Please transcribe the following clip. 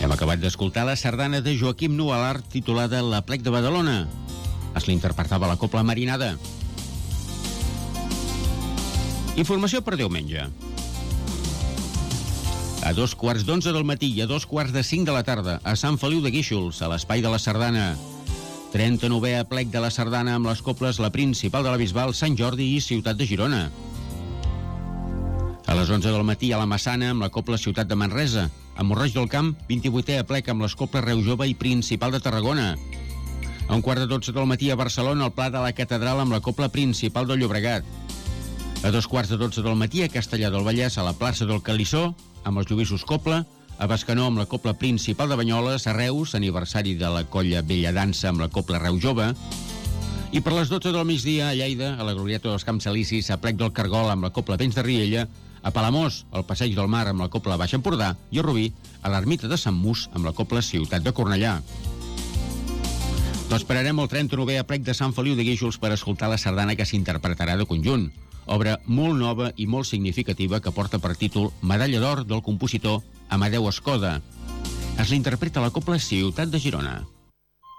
Hem acabat d'escoltar la sardana de Joaquim Nualart titulada L'Aplec de Badalona. Es l'interpretava la Cobla Marinada. Informació per diumenge. A 2:15 del matí i a 2:45 de la tarda, a Sant Feliu de Guíxols, a l'Espai de la Sardana. 39è aplec de la sardana amb les cobles La Principal de la Bisbal, Sant Jordi i Ciutat de Girona. A les 11 del matí a la Massana amb la cobla Ciutat de Manresa. A Morroig del Camp, 28è aplec amb les cobles Reu Jove i Principal de Tarragona. A 11:45 del matí a Barcelona, al Pla de la Catedral amb la cobla Principal del Llobregat. A 2:15 del matí a Castellar del Vallès, a la plaça del Calissó, amb els Lluïssos Cobla. A Bescanó amb la cobla Principal de Banyoles. A Reus, aniversari de la colla Bella Dansa amb la cobla Reu Jove. I per les 12 del migdia a Lleida, a la Glorieta dels Camps Elisis, a Plec del Cargol amb la cobla Vents de Riella. A Palamós, al Passeig del Mar amb la cobla Baix Empordà. I a Rubí, a l'Ermita de Sant Mus amb la cobla Ciutat de Cornellà. Esperarem el 39è aplec de Sant Feliu de Guíxols per escoltar la sardana que s'interpretarà de conjunt. Obra molt nova i molt significativa que porta per títol Medalla d'Or del compositor Amadeu Escoda. Es l'interpreta la cobla Ciutat de Girona.